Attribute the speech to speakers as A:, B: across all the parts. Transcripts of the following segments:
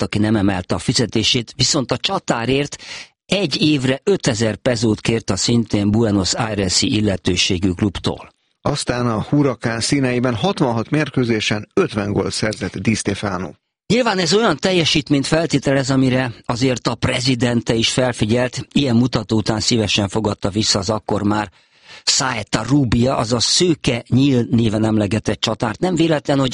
A: maradt, aki nem emelte a fizetését, viszont a csatárért 1 évre 5000 pezót kért a szintén Buenos Aires-i illetőségű klubtól.
B: Aztán a Huracán színeiben 66 mérkőzésen 50 gólt szerzett Di Stefano.
A: Nyilván ez olyan teljesítményt feltételez, amire azért a prezidente is felfigyelt, ilyen mutató után szívesen fogadta vissza az akkor már Saeta Rubia, azaz Szőke Nyíl néven emlegetett csatárt. Nem véletlen, hogy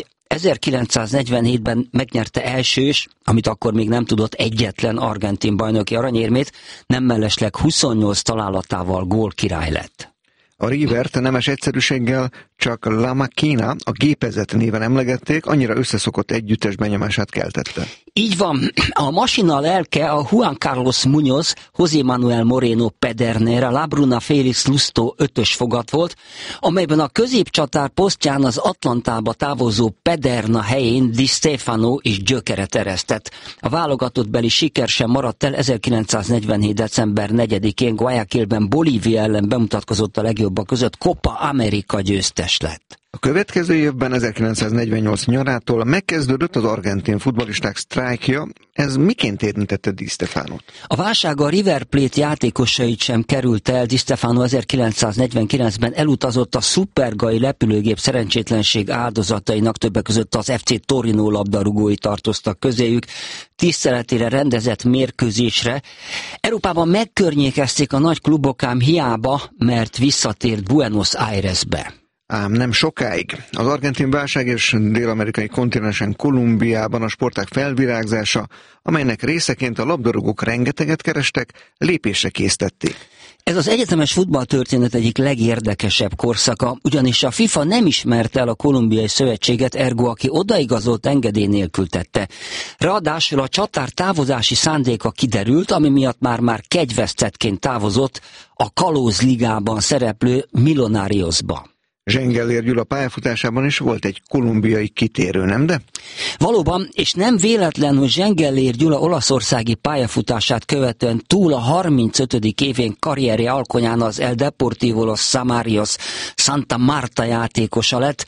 A: 1947-ben megnyerte elsős, amit akkor még nem tudott, egyetlen argentin bajnoki aranyérmét, nem mellesleg 28 találatával gólkirály lett.
B: A Rivert nemes egyszerűséggel csak La Máquina, a gépezet néven emlegették, annyira összeszokott együttes benyomását keltette.
A: Így van, a masina lelke a Juan Carlos Muñoz, José Manuel Moreno Pedernera, La Bruna Félix Lusto 5-ös fogat volt, amelyben a középcsatár posztján az Atlantába távozó Pederna helyén Di Stefano is gyökeret eresztett. A válogatottbeli siker sem maradt el, 1947. december 4-én Guayaquilben Bolívia ellen bemutatkozott a legjobbak között, Copa America győztes lett.
B: A következő évben, 1948 nyarától megkezdődött az argentin futballisták sztrájkja. Ez miként érintette Di Stefanót?
A: A válság a River Plate játékosait sem került el. Di Stefano 1949-ben elutazott a szupergai repülőgép szerencsétlenség áldozatainak, többek között az FC Torino labdarúgói tartoztak közéjük, tiszteletére rendezett mérkőzésre. Európában megkörnyékezték a nagy klubok, ám hiába, mert visszatért Buenos Airesbe.
B: Ám nem sokáig. Az argentin válság és dél-amerikai kontinensen Kolumbiában a sportág felvirágzása, amelynek részeként a labdarúgók rengeteget kerestek, lépésre késztették.
A: Ez az egyetemes futballtörténet egyik legérdekesebb korszaka, ugyanis a FIFA nem ismerte el a kolumbiai szövetséget, ergo aki odaigazolt engedély nélkül tette. Ráadásul a csatár távozási szándéka kiderült, ami miatt már kegyvesztettként távozott a kalózligában szereplő Millonariosba.
B: Zengellér Gyula pályafutásában is volt egy kolumbiai kitérő, nem de?
A: Valóban, és nem véletlen, hogy Zengellér Gyula olaszországi pályafutását követően túl a 35. évén karrierje alkonyán az El Deportivo Los Samarios Santa Marta játékosa lett.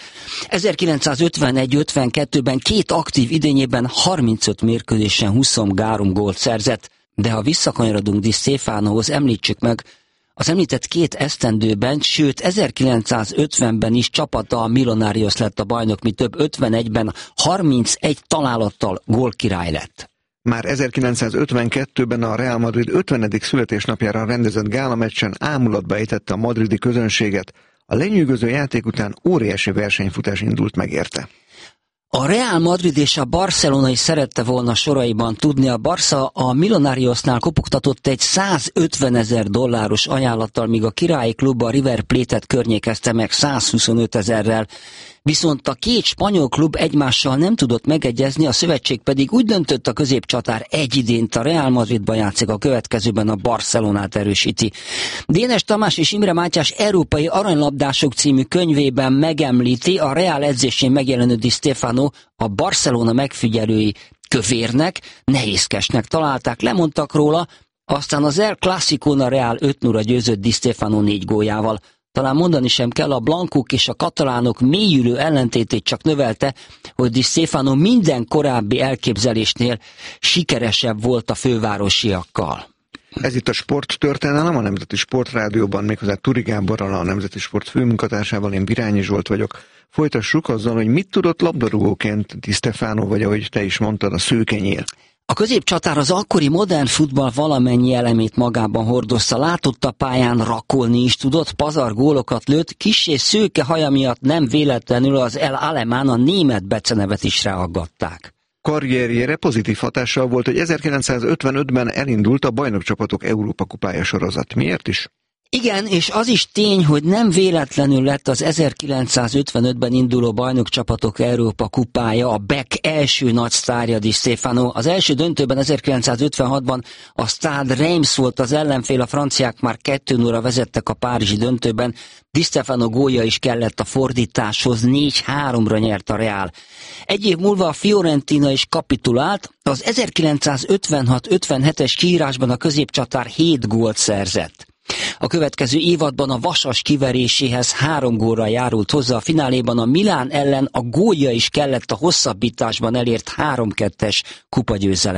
A: 1951-52-ben 2 aktív idényében 35 mérkőzésen 23 gólt szerzett, de ha visszakanyarodunk Di Stefanohoz, említsük meg, az említett 2 esztendőben, sőt 1950-ben is csapata a Millonarios lett a bajnok, mi több 51-ben 31 találattal gólkirály lett.
B: Már 1952-ben a Real Madrid 50. születésnapjára rendezett gálameccsen ámulatba ejtette a madridi közönséget. A lenyűgöző játék után óriási versenyfutás indult meg érte.
A: A Real Madrid és a Barcelona is szerette volna soraiban tudni. A Barca a Millonariosnál kopogtatott egy $150,000 ajánlattal, míg a királyi klub a River Plate-et környékezte meg $125,000-rel. Viszont a 2 spanyol klub egymással nem tudott megegyezni, a szövetség pedig úgy döntött, a középcsatár egy idént a Real Madridban játszik, a következőben a Barcelonát erősíti. Dénes Tamás és Imre Mátyás Európai Aranylabdások című könyvében megemlíti, a Real edzésén megjelenő Di Stefano a Barcelona megfigyelői kövérnek, nehézkesnek találták, lemondtak róla, aztán az El Clasicón a Real 5-0-ra győzött Di Stefano 4 góljával. Talán mondani sem kell, a blankok és a katalánok mélyülő ellentétét csak növelte, hogy Di Stefano minden korábbi elképzelésnél sikeresebb volt a fővárosiakkal.
B: Ez itt a Sporttörténelem, a Nemzeti Sportrádióban, méghozzá Turi Gáborral, a Nemzeti Sport főmunkatársával, én Birányi Zsolt vagyok. Folytassuk azzal, hogy mit tudott labdarúgóként Di Stefano, vagy ahogy te is mondtad, a Szőke Nyíl.
A: A középcsatár az akkori modern futball valamennyi elemét magában hordozta, látott a pályán, rakolni is tudott, pazar gólokat lőtt, kissé szőke haja miatt nem véletlenül az El Alemán, a német becenevet is ráaggatták.
B: Karrierjére pozitív hatással volt, hogy 1955-ben elindult a Bajnokcsapatok Európa kupája sorozat. Miért is?
A: Igen, és az is tény, hogy nem véletlenül lett az 1955-ben induló Bajnokcsapatok Európa kupája a BEK első nagy sztárja Di Stefano. Az első döntőben 1956-ban a Stade Reims volt az ellenfél, a franciák már 2-0-ra vezettek a párizsi döntőben. Di Stefano gólja is kellett a fordításhoz, 4-3-ra nyert a Real. Egy év múlva a Fiorentina is kapitulált, az 1956-57-es kiírásban a középcsatár 7 gólt szerzett. A következő évadban a Vasas kiveréséhez 3 góllal járult hozzá, a fináléban a Milán ellen a gólja is kellett a hosszabbításban elért 3-2-es kupagyőzelem.